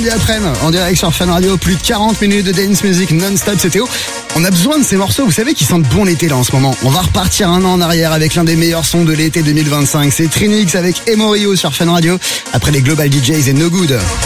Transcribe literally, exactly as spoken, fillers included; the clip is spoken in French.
lundi après-midi, en direct sur Fun Radio, plus de quarante minutes de dance music non-stop, c'est Théo. On a besoin de ces morceaux, vous savez, qui sentent bon l'été là en ce moment. On va repartir un an en arrière avec l'un des meilleurs sons de l'été deux mille vingt-cinq. C'est Trinix avec Emorio sur Fun Radio, après les Global D Js et No Good.